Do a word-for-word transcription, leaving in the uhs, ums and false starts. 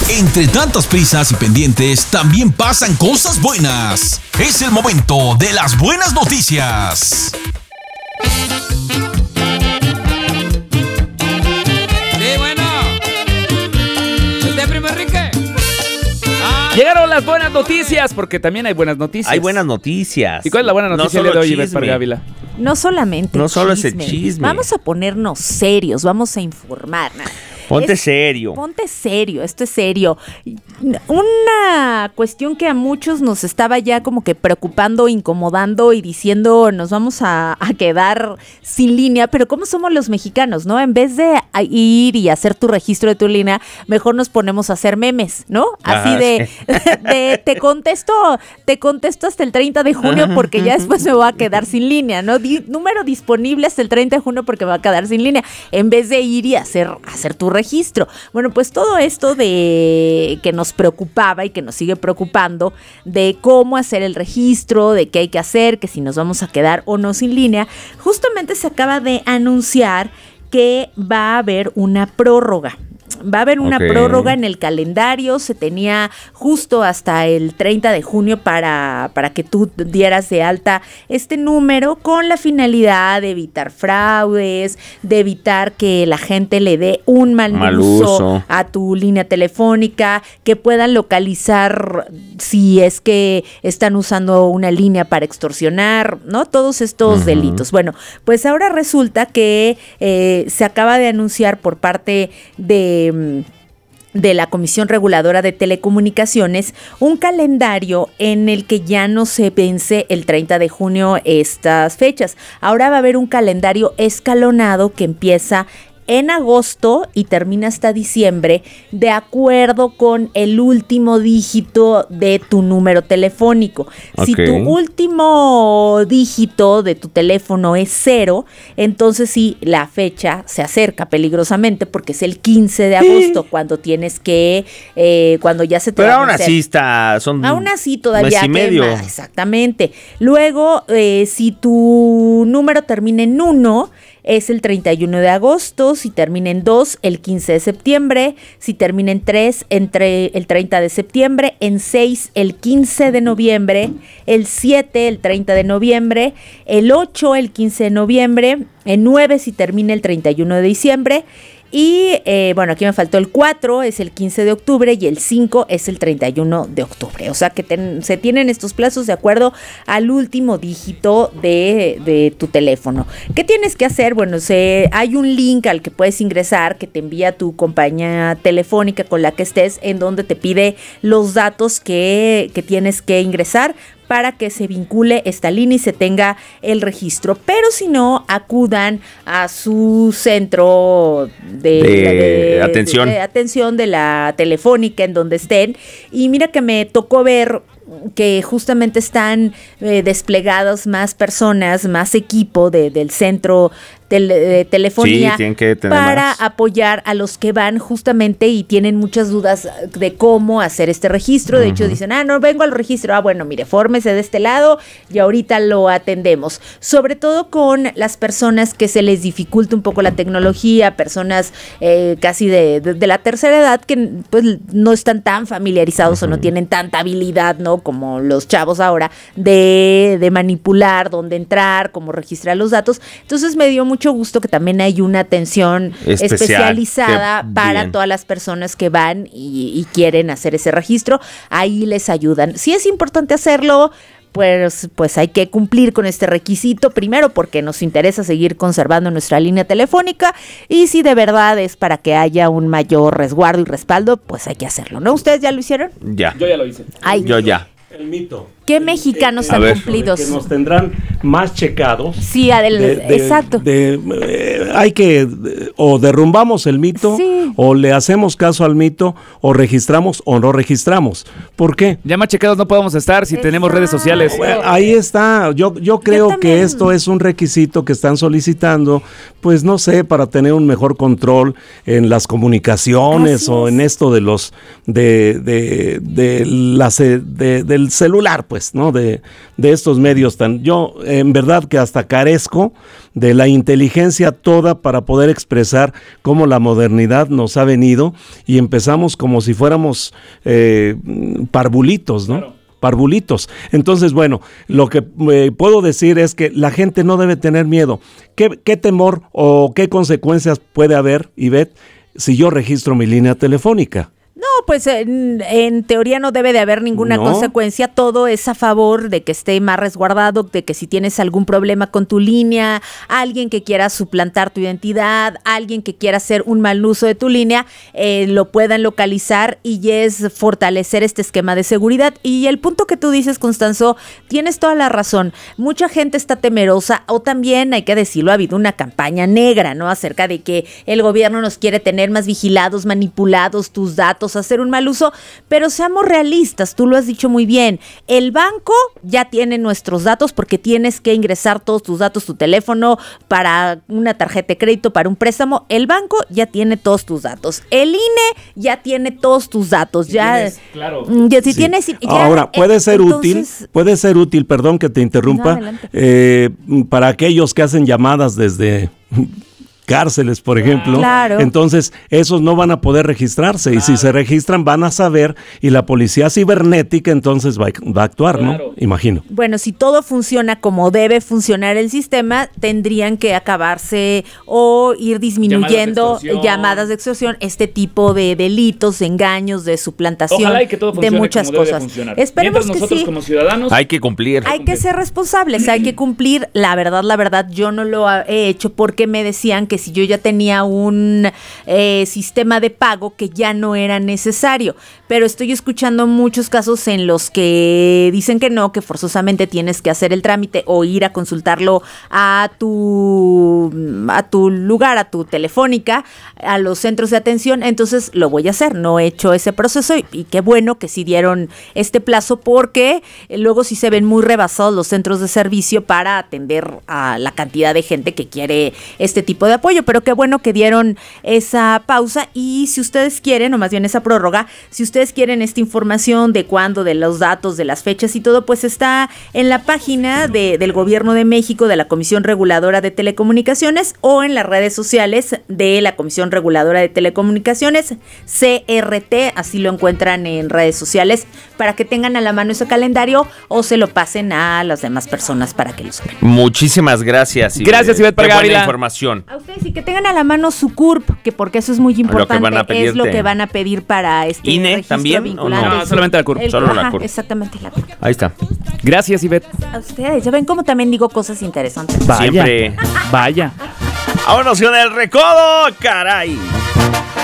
Entre tantas prisas y pendientes, también pasan cosas buenas. Es el momento de las buenas noticias. Sí, bueno. ¿Usted, primo Enrique? Ah. Llegaron las buenas noticias, porque también hay buenas noticias. Hay buenas noticias. ¿Y cuál es la buena noticia no de hoy, Ivette Ávila? No solamente No solo chisme. es el chisme. Vamos a ponernos serios, vamos a informar. Ponte Es- serio. Ponte serio, esto es serio. Una cuestión que a muchos nos estaba ya como que preocupando, incomodando y diciendo nos vamos a, a quedar sin línea, pero ¿cómo somos los mexicanos, no? En vez de a- ir y hacer tu registro de tu línea, mejor nos ponemos a hacer memes, ¿no? Así Ajá, de, de te contesto, te contesto hasta el treinta de junio porque ya después me voy a quedar sin línea, ¿no? Di- número disponible hasta el treinta de junio porque me va a quedar sin línea, en vez de ir y hacer, hacer tu registro. Bueno, pues todo esto de que nos preocupaba y que nos sigue preocupando, de cómo hacer el registro, de qué hay que hacer, que si nos vamos a quedar o no sin línea, justamente se acaba de anunciar que va a haber una prórroga. Va a haber una Ok. prórroga en el calendario, se tenía justo hasta el treinta de junio para, para que tú dieras de alta este número con la finalidad de evitar fraudes, de evitar que la gente le dé un mal, Mal uso, uso. a tu línea telefónica, que puedan localizar si es que están usando una línea para extorsionar, ¿no? Todos estos Ujú. delitos. Bueno, pues ahora resulta que eh, se acaba de anunciar por parte de de la Comisión Reguladora de Telecomunicaciones un calendario en el que ya no se vence el treinta de junio estas fechas. Ahora va a haber un calendario escalonado que empieza en agosto y termina hasta diciembre, de acuerdo con el último dígito de tu número telefónico. Si Ok. tu último dígito de tu teléfono es cero, entonces sí, la fecha se acerca peligrosamente porque es el quince de agosto, cuando tienes que, eh, cuando ya se te Pero va a aún vencer. así está, son Aún así todavía mes y medio. quema, exactamente. Luego, eh, si tu número termina en uno, es el treinta y uno de agosto, si termina en dos, el quince de septiembre, si termina en tres, entre el treinta de septiembre, en seis, el quince de noviembre, el siete, el treinta de noviembre, el ocho, el quince de noviembre, en nueve, si termina el treinta y uno de diciembre. Y eh, bueno, aquí me faltó el cuatro, es el quince de octubre y el cinco es el treinta y uno de octubre. O sea que ten, se tienen estos plazos de acuerdo al último dígito de, de tu teléfono. ¿Qué tienes que hacer? Bueno, se, hay un link al que puedes ingresar que te envía tu compañía telefónica con la que estés, en donde te pide los datos que, que tienes que ingresar para que se vincule esta línea y se tenga el registro. Pero si no, acudan a su centro de, De atención. de- de atención de la telefónica en donde estén. Y mira que me tocó ver que justamente están eh, desplegadas más personas, más equipo de, del centro tele- de telefonía Sí, tienen que tener para más. apoyar a los que van justamente y tienen muchas dudas de cómo hacer este registro. De hecho, dicen, ah, no vengo al registro. Ah, bueno, mire, fórmese de este lado y ahorita lo atendemos. Sobre todo con las personas que se les dificulta un poco la tecnología, personas eh, casi de, de, de la tercera edad que pues no están tan familiarizados uh-huh. o no tienen tanta habilidad, ¿no? Como los chavos ahora, de, de manipular, dónde entrar, cómo registrar los datos. Entonces me dio mucho gusto que también hay una atención Especial, especializada para bien. todas las personas que van y, y quieren hacer ese registro. Ahí les ayudan. Sí es importante hacerlo, pues, pues hay que cumplir con este requisito, primero porque nos interesa seguir conservando nuestra línea telefónica y si de verdad es para que haya un mayor resguardo y respaldo, pues hay que hacerlo, ¿no? ¿Ustedes ya lo hicieron? Ya. Yo ya lo hice. Ay, Yo ya. El mito. ¿Qué mexicanos el, han ver. cumplido? Que nos tendrán más checados. Sí, Adel, de- de- exacto. de, eh, hay que, de- o derrumbamos el mito, Sí. o le hacemos caso al mito, o registramos o no registramos. ¿Por qué? Ya más checados no podemos estar si tenemos redes sociales. Bueno, ahí está. Yo, yo creo también. que esto es un requisito que están solicitando, pues no sé, para tener un mejor control en las comunicaciones Así o es. en esto de los de de de la ce- de- del celular, pues. pues, ¿no? De, de estos medios tan... Yo, en verdad, que hasta carezco de la inteligencia toda para poder expresar cómo la modernidad nos ha venido y empezamos como si fuéramos eh, parvulitos, ¿no? Claro. Parvulitos. Entonces, bueno, lo que eh, puedo decir es que la gente no debe tener miedo. ¿Qué, qué temor o qué consecuencias puede haber, Ivette, si yo registro mi línea telefónica? No, pues en, en teoría no debe de haber ninguna No. consecuencia. Todo es a favor de que esté más resguardado, de que si tienes algún problema con tu línea, alguien que quiera suplantar tu identidad, alguien que quiera hacer un mal uso de tu línea, eh, lo puedan localizar y es fortalecer este esquema de seguridad. Y el punto que tú dices, Constanzo, tienes toda la razón. Mucha gente está temerosa, o también, hay que decirlo, ha habido una campaña negra, ¿no? Acerca de que el gobierno nos quiere tener más vigilados, manipulados, tus datos, hacer un mal uso, pero seamos realistas, tú lo has dicho muy bien, el banco ya tiene nuestros datos porque tienes que ingresar todos tus datos, tu teléfono, para una tarjeta de crédito, para un préstamo, el banco ya tiene todos tus datos, el I N E ya tiene todos tus datos, Si ya, tienes, claro. ya si Sí. tienes... ya, Ahora, puede eh, ser entonces, útil, puede ser útil, perdón que te No, interrumpa, adelante. eh, para aquellos que hacen llamadas desde cárceles, por ejemplo. Claro. Entonces, esos no van a poder registrarse y si se registran van a saber y la policía cibernética entonces va, a- va a actuar, Claro. ¿no? Imagino. Bueno, si todo funciona como debe funcionar el sistema, tendrían que acabarse o ir disminuyendo Llamadas de extorsión. llamadas de extorsión, este tipo de delitos, engaños, de suplantación, Ojalá y que todo de funcione muchas como debe de cosas. funcionar. Esperemos Mientras que nosotros sí. como ciudadanos Hay que cumplir. Hay que ser responsables, hay que cumplir. La verdad, la verdad, yo no lo he hecho porque me decían que si yo ya tenía un eh, sistema de pago que ya no era necesario. Pero estoy escuchando muchos casos en los que dicen que no, que forzosamente tienes que hacer el trámite o ir a consultarlo a tu, a tu lugar, a tu telefónica, a los centros de atención. Entonces lo voy a hacer. No he hecho ese proceso y, y qué bueno que sí dieron este plazo porque eh, luego sí se ven muy rebasados los centros de servicio para atender a la cantidad de gente que quiere este tipo de apoyo. Pero qué bueno que dieron esa pausa y si ustedes quieren, o más bien esa prórroga, si ustedes quieren esta información de cuándo, de los datos, de las fechas y todo, pues está en la página de, del Gobierno de México, de la Comisión Reguladora de Telecomunicaciones o en las redes sociales de la Comisión Reguladora de Telecomunicaciones, C R T, así lo encuentran en redes sociales, para que tengan a la mano ese calendario o se lo pasen a las demás personas para que lo sepan. Muchísimas gracias. Gracias, Ivette Qué buena Pargávila. información. A ustedes y que tengan a la mano su C U R P, que porque eso es muy importante, van a es lo pedirte. que van a pedir para este ¿I N E registro también, o vinculante. no? No, solamente la C U R P. El- Solo la ajá, C U R P. Exactamente, la C U R P. Ahí está. Gracias, Ivette. A ustedes, ya ven cómo también digo cosas interesantes. Vaya. Siempre. Vaya. Vámonos con el recodo, caray.